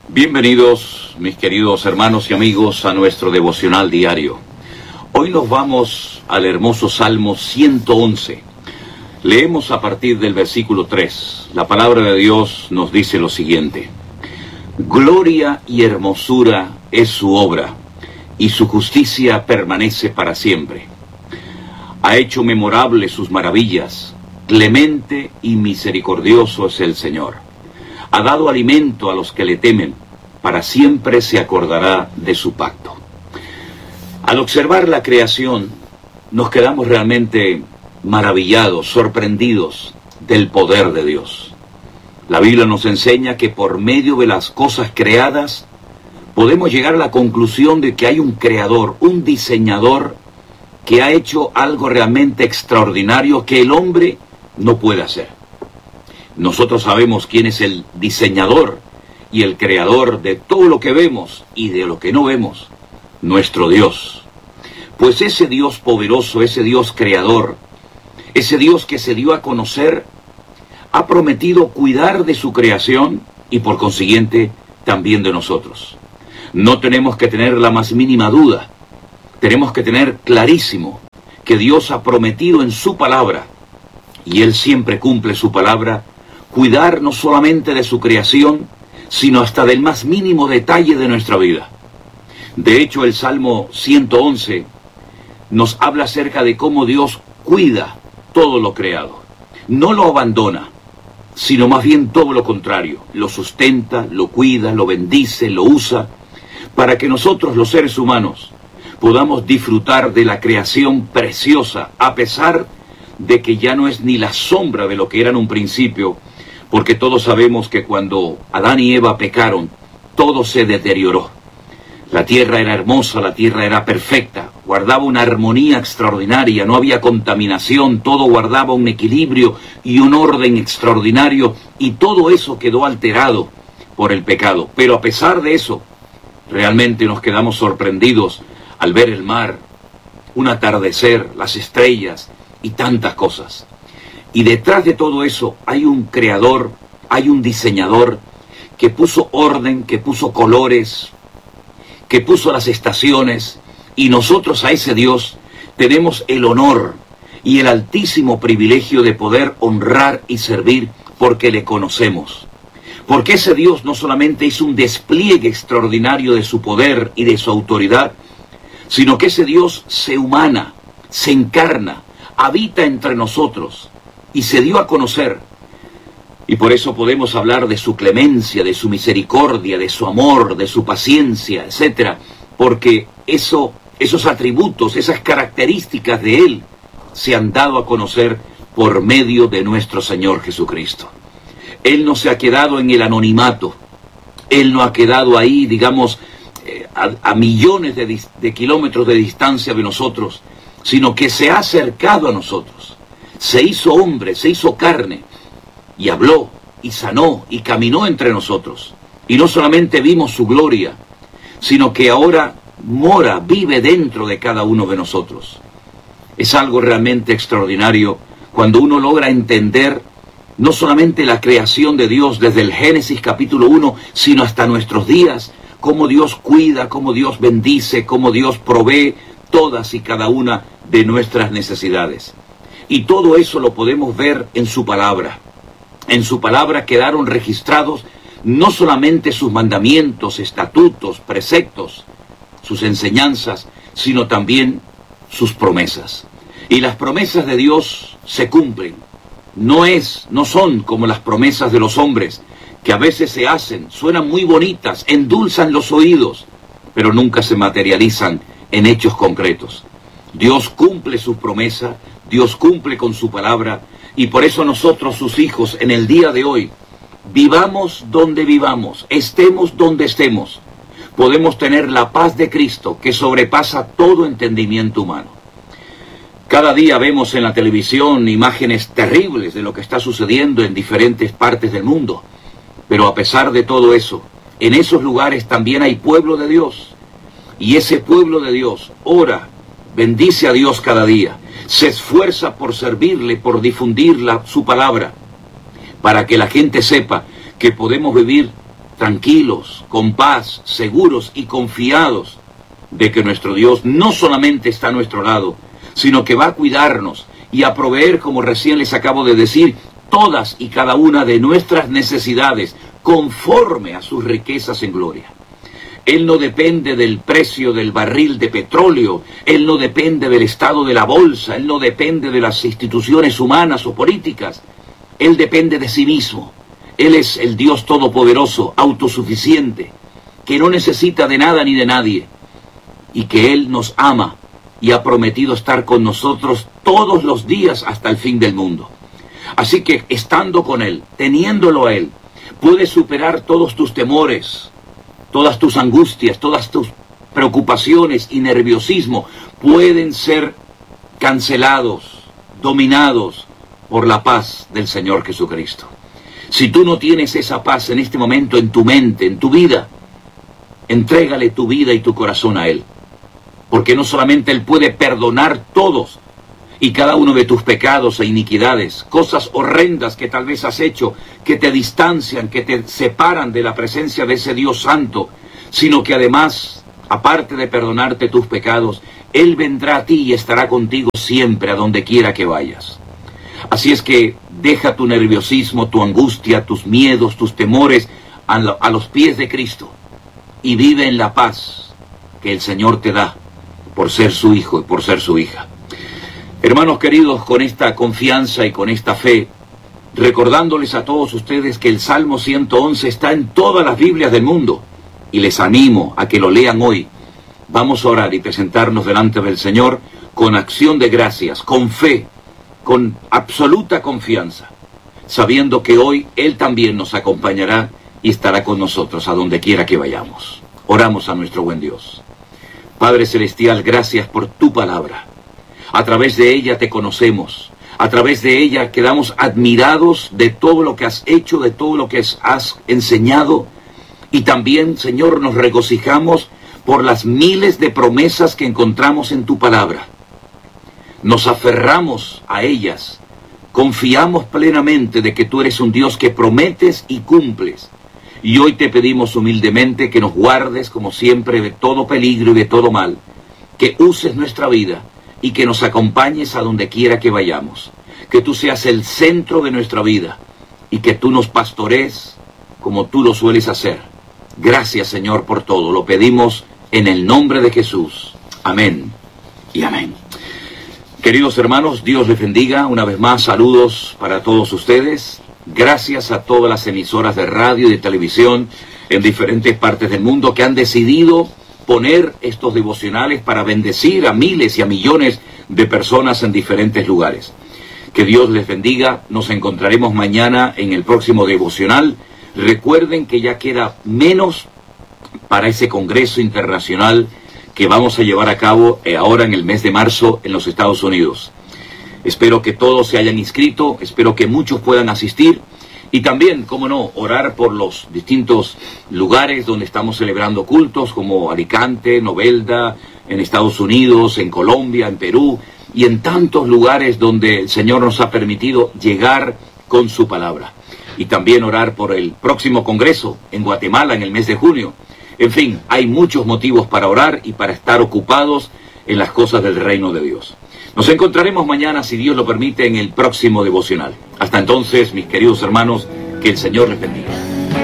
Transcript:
Bienvenidos, mis queridos hermanos y amigos, a nuestro devocional diario. Hoy nos vamos al hermoso Salmo 111. Leemos a partir del versículo 3. La palabra de Dios nos dice lo siguiente: Gloria y hermosura es su obra, y su justicia permanece para siempre. Ha hecho memorables sus maravillas, clemente y misericordioso es el Señor. Ha dado alimento a los que le temen, para siempre se acordará de su pacto. Al observar la creación, nos quedamos realmente maravillados, sorprendidos del poder de Dios. La Biblia nos enseña que por medio de las cosas creadas, podemos llegar a la conclusión de que hay un creador, un diseñador, que ha hecho algo realmente extraordinario que el hombre no puede hacer. Nosotros sabemos quién es el diseñador y el creador de todo lo que vemos y de lo que no vemos: nuestro Dios. Pues ese Dios poderoso, ese Dios creador, ese Dios que se dio a conocer, ha prometido cuidar de su creación y por consiguiente también de nosotros. No tenemos que tener la más mínima duda, tenemos que tener clarísimo que Dios ha prometido en su palabra, y Él siempre cumple su palabra, cuidar no solamente de su creación, sino hasta del más mínimo detalle de nuestra vida. De hecho, el Salmo 111 nos habla acerca de cómo Dios cuida todo lo creado. No lo abandona, sino más bien todo lo contrario. Lo sustenta, lo cuida, lo bendice, lo usa, para que nosotros, los seres humanos, podamos disfrutar de la creación preciosa, a pesar de que ya no es ni la sombra de lo que era en un principio, porque todos sabemos que cuando Adán y Eva pecaron, todo se deterioró. La tierra era hermosa, la tierra era perfecta, guardaba una armonía extraordinaria, no había contaminación, todo guardaba un equilibrio y un orden extraordinario, y todo eso quedó alterado por el pecado. Pero a pesar de eso, realmente nos quedamos sorprendidos al ver el mar, un atardecer, las estrellas y tantas cosas. Y detrás de todo eso hay un creador, hay un diseñador que puso orden, que puso colores, que puso las estaciones, y nosotros a ese Dios tenemos el honor y el altísimo privilegio de poder honrar y servir porque le conocemos. Porque ese Dios no solamente hizo un despliegue extraordinario de su poder y de su autoridad, sino que ese Dios se humana, se encarna, habita entre nosotros y se dio a conocer. Y por eso podemos hablar de su clemencia, de su misericordia, de su amor, de su paciencia, etc. Porque esos atributos, esas características de Él se han dado a conocer por medio de nuestro Señor Jesucristo. Él no se ha quedado en el anonimato. Él no ha quedado ahí, digamos, a millones de kilómetros de distancia de nosotros, sino que se ha acercado a nosotros. Se hizo hombre, se hizo carne, y habló, y sanó, y caminó entre nosotros. Y no solamente vimos su gloria, sino que ahora mora, vive dentro de cada uno de nosotros. Es algo realmente extraordinario cuando uno logra entender no solamente la creación de Dios desde el Génesis capítulo 1, sino hasta nuestros días, cómo Dios cuida, cómo Dios bendice, cómo Dios provee todas y cada una de nuestras necesidades. Y todo eso lo podemos ver en su palabra. En su palabra quedaron registrados no solamente sus mandamientos, estatutos, preceptos, sus enseñanzas, sino también sus promesas. Y las promesas de Dios se cumplen. No son como las promesas de los hombres, que a veces se hacen, suenan muy bonitas, endulzan los oídos, pero nunca se materializan en hechos concretos. Dios cumple su promesa, Dios cumple con su palabra, y por eso nosotros, sus hijos, en el día de hoy, vivamos donde vivamos, estemos donde estemos, podemos tener la paz de Cristo que sobrepasa todo entendimiento humano. Cada día vemos en la televisión imágenes terribles de lo que está sucediendo en diferentes partes del mundo, pero a pesar de todo eso, en esos lugares también hay pueblo de Dios, y ese pueblo de Dios ora, bendice a Dios cada día, se esfuerza por servirle, por difundir su palabra, para que la gente sepa que podemos vivir tranquilos, con paz, seguros y confiados de que nuestro Dios no solamente está a nuestro lado, sino que va a cuidarnos y a proveer, como recién les acabo de decir, todas y cada una de nuestras necesidades conforme a sus riquezas en gloria. Él no depende del precio del barril de petróleo, Él no depende del estado de la bolsa, Él no depende de las instituciones humanas o políticas, Él depende de sí mismo. Él es el Dios todopoderoso, autosuficiente, que no necesita de nada ni de nadie, y que Él nos ama y ha prometido estar con nosotros todos los días hasta el fin del mundo. Así que estando con Él, teniéndolo a Él, puedes superar todos tus temores, todas tus angustias, todas tus preocupaciones y nerviosismo pueden ser cancelados, dominados por la paz del Señor Jesucristo. Si tú no tienes esa paz en este momento en tu mente, en tu vida, entrégale tu vida y tu corazón a Él. Porque no solamente Él puede perdonar todos y cada uno de tus pecados e iniquidades, cosas horrendas que tal vez has hecho, que te distancian, que te separan de la presencia de ese Dios santo, sino que además, aparte de perdonarte tus pecados, Él vendrá a ti y estará contigo siempre a donde quiera que vayas. Así es que deja tu nerviosismo, tu angustia, tus miedos, tus temores a los pies de Cristo y vive en la paz que el Señor te da por ser su hijo y por ser su hija. Hermanos queridos, con esta confianza y con esta fe, recordándoles a todos ustedes que el Salmo 111 está en todas las Biblias del mundo y les animo a que lo lean hoy. Vamos a orar y presentarnos delante del Señor con acción de gracias, con fe, con absoluta confianza, sabiendo que hoy Él también nos acompañará y estará con nosotros a donde quiera que vayamos. Oramos a nuestro buen Dios. Padre Celestial, gracias por tu palabra. A través de ella te conocemos. A través de ella quedamos admirados de todo lo que has hecho, de todo lo que has enseñado. Y también, Señor, nos regocijamos por las miles de promesas que encontramos en tu palabra. Nos aferramos a ellas. Confiamos plenamente de que tú eres un Dios que prometes y cumples. Y hoy te pedimos humildemente que nos guardes, como siempre, de todo peligro y de todo mal. Que uses nuestra vida y que nos acompañes a donde quiera que vayamos. Que tú seas el centro de nuestra vida y que tú nos pastorees como tú lo sueles hacer. Gracias, Señor, por todo. Lo pedimos en el nombre de Jesús. Amén y amén. Queridos hermanos, Dios les bendiga. Una vez más, saludos para todos ustedes. Gracias a todas las emisoras de radio y de televisión en diferentes partes del mundo que han decidido poner estos devocionales para bendecir a miles y a millones de personas en diferentes lugares. Que Dios les bendiga. Nos encontraremos mañana en el próximo devocional. Recuerden que ya queda menos para ese Congreso Internacional que vamos a llevar a cabo ahora en el mes de marzo en los Estados Unidos. Espero que todos se hayan inscrito, espero que muchos puedan asistir y también, cómo no, orar por los distintos lugares donde estamos celebrando cultos, como Alicante, Novelda, en Estados Unidos, en Colombia, en Perú y en tantos lugares donde el Señor nos ha permitido llegar con su palabra. Y también orar por el próximo Congreso en Guatemala en el mes de junio. En fin, hay muchos motivos para orar y para estar ocupados en las cosas del reino de Dios. Nos encontraremos mañana, si Dios lo permite, en el próximo devocional. Hasta entonces, mis queridos hermanos, que el Señor les bendiga.